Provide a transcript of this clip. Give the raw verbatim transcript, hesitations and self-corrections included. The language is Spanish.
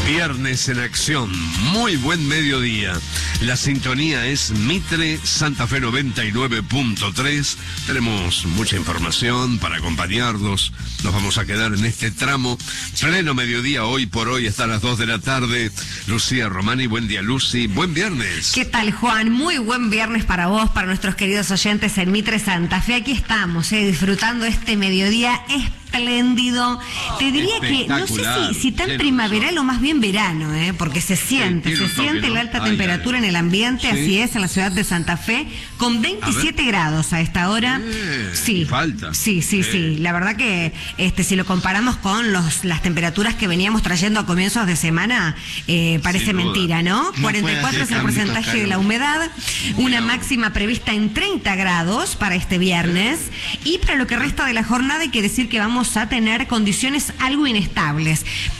Viernes en acción, muy buen mediodía. La sintonía es Mitre Santa Fe noventa y nueve punto tres. Tenemos mucha información para acompañarnos. Nos vamos a quedar en este tramo. Pleno mediodía, hoy por hoy, hasta las dos de la tarde. Lucía Romani, buen día, Lucy. Buen viernes. ¿Qué tal, Juan? Muy buen viernes para vos, para nuestros queridos oyentes en Mitre Santa Fe. Aquí estamos, eh, disfrutando este mediodía espléndido. Te diría que, no sé si, si tan primaveral o más bien verano, ¿eh? Porque se siente, Sí, se siente toque, ¿no? la alta Ay, temperatura ay. en el ambiente, Sí. así es, en la ciudad de Santa Fe, con veintisiete grados a esta hora. Eh, sí, y falta. sí, sí, Eh. sí. La verdad que este, si lo comparamos con los, las temperaturas que veníamos trayendo a comienzos de semana, eh, parece Sin duda. mentira, ¿no? No cuarenta y cuatro es puede el hacer porcentaje tanto de la calor. humedad, una máxima prevista en treinta grados para este viernes, y para lo que resta de la jornada hay que decir que vamos a tener condiciones algo inestables.